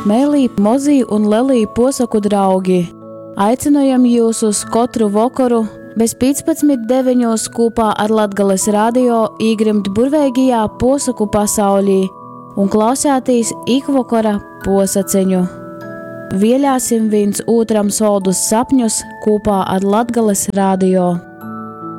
Mēlī, mozī un lelī posaku draugi. Aicinojam jūs uz katru vakaru bez 15:9 kopā ar Latgales radio īgrimt burveigajā posaku pasaulī un klausētīs ikvakara posaceņu. Vielāsim viens otram soldus sapņus kopā ar Latgales radio.